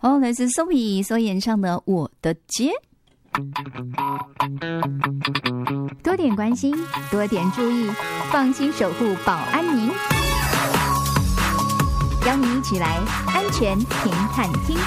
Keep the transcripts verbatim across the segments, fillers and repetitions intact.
哦，来自 Sophie 所演唱的《我的街》。多点关心，多点注意，放心守护保安您。邀你一起来安全停看厅。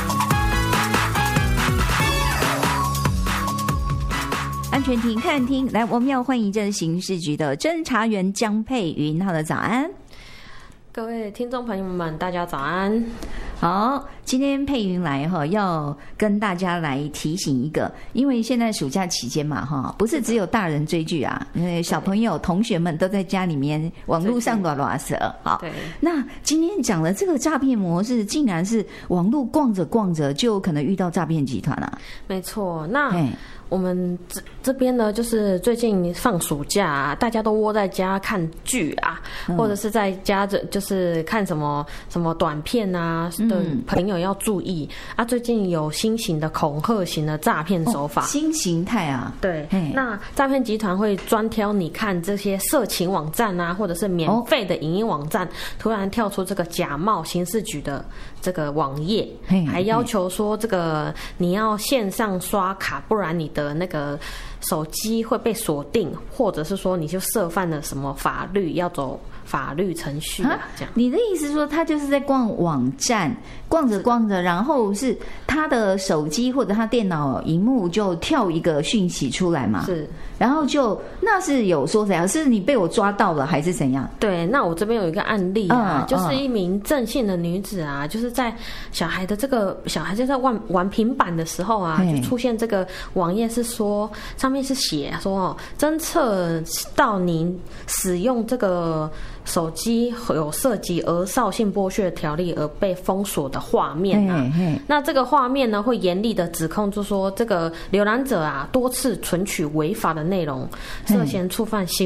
安全停看厅，来，我们要欢迎这刑事局的侦查员江佩云。好的，早安。 各位听众朋友们，大家早安。 好，今天佩云来哈，要跟大家来提醒一个，因为现在暑假期间嘛哈，不是只有大人追剧啊，因为小朋友、同学们都在家里面网络上拉拉扯。好， 对。 那今天讲的这个诈骗模式，竟然是网络逛着逛着就可能遇到诈骗集团啊。 没错，那我们这这边呢，就是最近放暑假啊，大家都窝在家看剧啊，嗯、或者是在家着就是看什么什么短片啊的朋友要注意、嗯、啊。最近有新型的恐吓型的诈骗手法、哦， 新形态啊。 对，那诈骗集团会专挑你看这些色情网站啊，或者是免费的影音网站，哦、突然跳出这个假冒刑事局的这个网页，还要求说这个你要线上刷卡，不然你的那个手机会被锁定，或者是说你就涉犯了什么法律，要走法律程序啊？这样， 你的意思说他就是在逛网站，逛着逛着，然后是他的手机或者他电脑荧幕就跳一个讯息出来嘛？ 是， 然后就那是有说怎样？是你被我抓到了还是怎样？ 对，那我这边有一个案例啊， 嗯、 就是一名郑姓的女子啊，就是在小孩的这个小孩就在玩玩平板的时候啊，就出现这个网页是说上面是写说哦，侦测到您使用这个手机有涉及儿少性剥削条例而被封锁的画面啊，嘿嘿，那这个画面呢会严厉的指控，就说这个浏览者啊多次存取违法的内容，涉嫌触犯刑